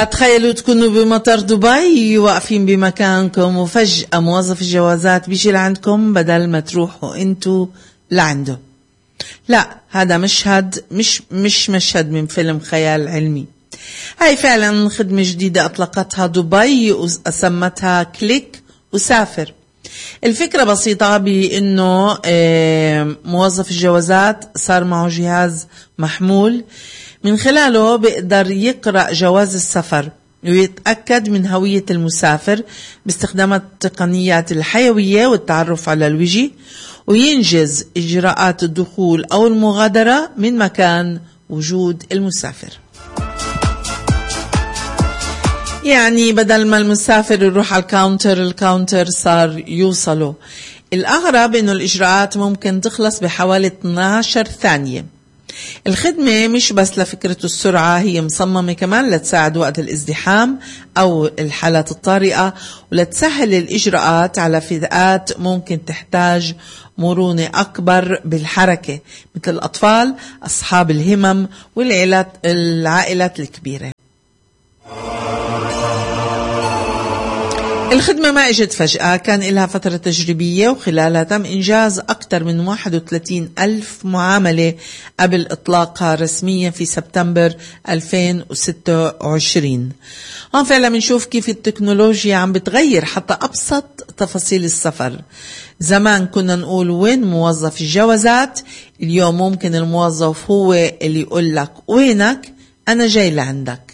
تخيلوا تكونوا بمطار دبي واقفين بمكانكم وفجأة موظف الجوازات بيجي لعندكم بدل ما تروحوا انتوا لعنده. لا، هذا مشهد مش مشهد من فيلم خيال علمي. هاي فعلا خدمة جديدة أطلقتها دبي وسمتها كليك وسافر. الفكرة بسيطة بأنه موظف الجوازات صار معه جهاز محمول من خلاله بيقدر يقرأ جواز السفر ويتأكد من هوية المسافر باستخدام التقنيات الحيوية والتعرف على الوجه، وينجز إجراءات الدخول أو المغادرة من مكان وجود المسافر. يعني بدل ما المسافر يروح على الكاونتر صار يوصله. الأغرب إنه الإجراءات ممكن تخلص بحوالي 12 ثانية. الخدمة مش بس لفكرة السرعة، هي مصممة كمان لتساعد وقت الازدحام أو الحالات الطارئة، ولتسهل الإجراءات على فئات ممكن تحتاج مرونة أكبر بالحركة، مثل الأطفال، أصحاب الهمم، والعائلات الكبيرة. الخدمة ما اجت فجأة، كان لها فترة تجريبية وخلالها تم إنجاز أكثر من 31,000 معاملة قبل إطلاقها رسميا في سبتمبر 2026. هون فعلا بنشوف كيف التكنولوجيا عم بتغير حتى أبسط تفاصيل السفر. زمان كنا نقول وين موظف الجوازات، اليوم ممكن الموظف هو اللي يقول لك وينك، أنا جاي لعندك.